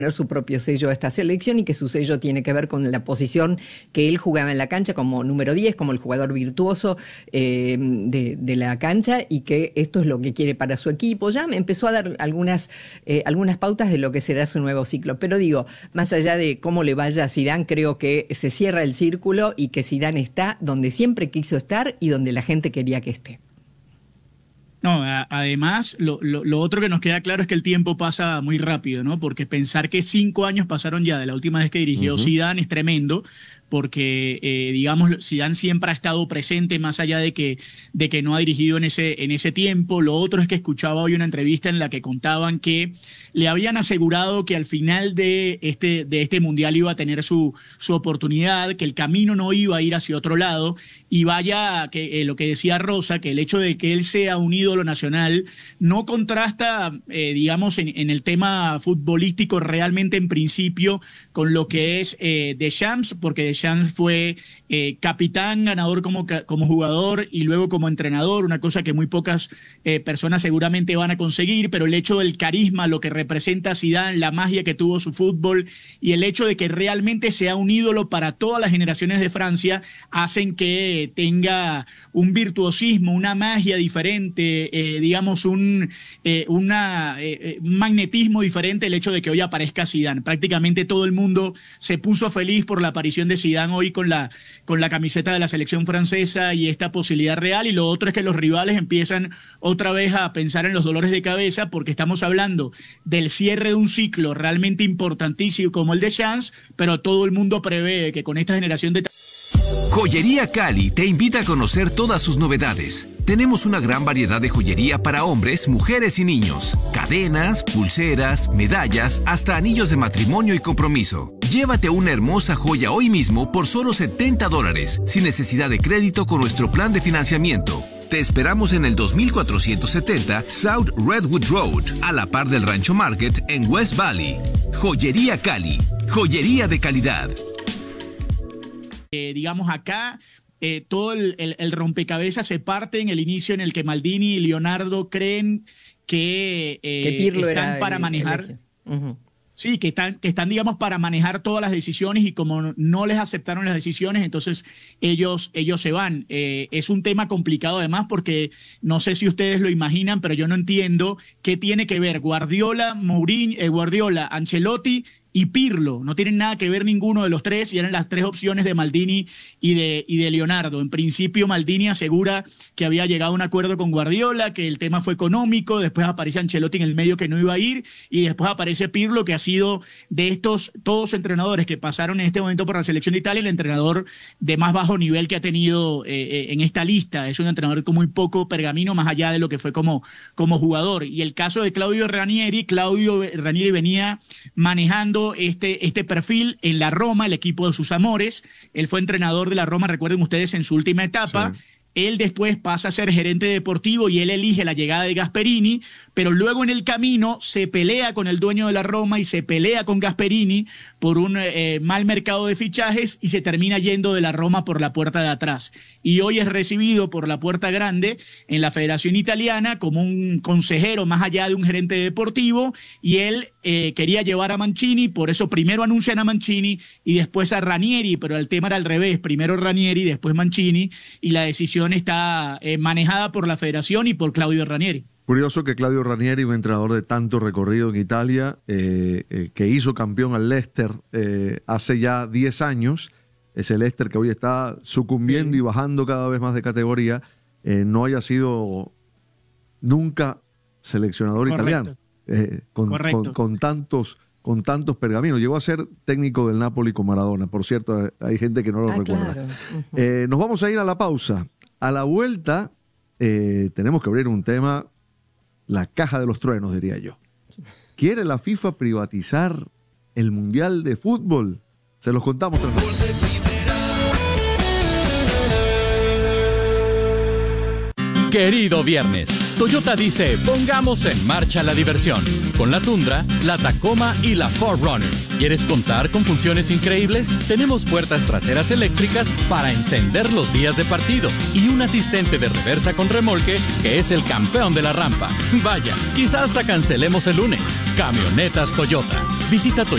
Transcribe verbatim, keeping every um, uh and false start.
su propio sello a esta selección y que su sello tiene que ver con la posición que él jugaba en la cancha como número diez, como el jugador virtuoso eh, de, de la cancha, y que esto es lo que quiere para su equipo. Ya me empezó a dar algunas, eh, algunas pautas de lo que será su nuevo ciclo, pero digo, más allá de cómo le vaya a Zidane, creo que se cierra el círculo y que Zidane está donde siempre quiso estar y donde la gente quería que esté. No, a, además, lo, lo, lo otro que nos queda claro es que el tiempo pasa muy rápido, ¿no? Porque pensar que cinco años pasaron ya de la última vez que dirigió uh-huh. Zidane es tremendo, porque, eh, digamos, Zidane siempre ha estado presente, más allá de que, de que no ha dirigido en ese, en ese tiempo. Lo otro es que escuchaba hoy una entrevista en la que contaban que le habían asegurado que al final de este, de este Mundial iba a tener su, su oportunidad, que el camino no iba a ir hacia otro lado, y vaya, que eh, lo que decía Rosa, que el hecho de que él sea un ídolo nacional no contrasta, eh, digamos, en, en el tema futbolístico realmente en principio con lo que es eh, Deschamps, porque Deschamps Deschamps fue eh, capitán, ganador como, como jugador y luego como entrenador, una cosa que muy pocas eh, personas seguramente van a conseguir, pero el hecho del carisma, lo que representa Zidane, la magia que tuvo su fútbol y el hecho de que realmente sea un ídolo para todas las generaciones de Francia hacen que tenga un virtuosismo, una magia diferente, eh, digamos un, eh, una, eh, un magnetismo diferente el hecho de que hoy aparezca Zidane. Prácticamente todo el mundo se puso feliz por la aparición de Zidane hoy con la, con la camiseta de la selección francesa y esta posibilidad real, y lo otro es que los rivales empiezan otra vez a pensar en los dolores de cabeza porque estamos hablando del cierre de un ciclo realmente importantísimo como el de Deschamps, pero todo el mundo prevé que con esta generación de... Joyería Cali te invita a conocer todas sus novedades. Tenemos una gran variedad de joyería para hombres, mujeres y niños. Cadenas, pulseras, medallas, hasta anillos de matrimonio y compromiso. Llévate una hermosa joya hoy mismo por solo setenta dólares, sin necesidad de crédito con nuestro plan de financiamiento. Te esperamos en el dos mil cuatrocientos setenta South Redwood Road, a la par del Rancho Market en West Valley. Joyería Cali, joyería de calidad. Eh, digamos acá, eh, todo el, el, el rompecabezas se parte en el inicio en el que Maldini y Leonardo creen que, eh, que Pirlo están era para el, manejar... el uh-huh. Sí, que están, que están, digamos, para manejar todas las decisiones, y como no les aceptaron las decisiones, entonces ellos, ellos se van. Eh, es un tema complicado además porque no sé si ustedes lo imaginan, pero yo no entiendo qué tiene que ver Guardiola, Mourinho, eh, Guardiola, Ancelotti y Pirlo. No tienen nada que ver ninguno de los tres y eran las tres opciones de Maldini y de, y de Leonardo. En principio Maldini asegura que había llegado a un acuerdo con Guardiola, que el tema fue económico, después aparece Ancelotti en el medio que no iba a ir y después aparece Pirlo, que ha sido de estos todos entrenadores que pasaron en este momento por la selección de Italia el entrenador de más bajo nivel que ha tenido eh, en esta lista. Es un entrenador con muy poco pergamino más allá de lo que fue como, como jugador. Y el caso de Claudio Ranieri, Claudio Ranieri venía manejando Este, este perfil en la Roma, el equipo de sus amores. Él fue entrenador de la Roma, recuerden ustedes, en su última etapa. Sí. Él después pasa a ser gerente deportivo y él elige la llegada de Gasperini, pero luego en el camino se pelea con el dueño de la Roma y se pelea con Gasperini por un eh, mal mercado de fichajes y se termina yendo de la Roma por la puerta de atrás. Y hoy es recibido por la puerta grande en la Federación Italiana como un consejero más allá de un gerente deportivo, y él eh, quería llevar a Mancini, por eso primero anuncian a Mancini y después a Ranieri, pero el tema era al revés, primero Ranieri, después Mancini, y la decisión está eh, manejada por la Federación y por Claudio Ranieri. Curioso que Claudio Ranieri, un entrenador de tanto recorrido en Italia, eh, eh, que hizo campeón al Leicester eh, hace ya diez años, ese Leicester que hoy está sucumbiendo sí. y bajando cada vez más de categoría, eh, no haya sido nunca seleccionador Correcto. italiano, eh, con, con, con, tantos, con tantos pergaminos. Llegó a ser técnico del Napoli con Maradona, por cierto, hay gente que no lo ah, recuerda. Claro. Uh-huh. eh, nos vamos a ir a la pausa. A la vuelta eh, tenemos que abrir un tema, la caja de los truenos, diría yo. ¿Quiere la FIFA privatizar el Mundial de Fútbol? Se los contamos tras la pausa. Querido viernes, Toyota dice, pongamos en marcha la diversión. Con la Tundra, la Tacoma y la cuatro Runner. ¿Quieres contar con funciones increíbles? Tenemos puertas traseras eléctricas para encender los días de partido y un asistente de reversa con remolque que es el campeón de la rampa. Vaya, quizás hasta cancelemos el lunes. Camionetas Toyota. Visita Toyota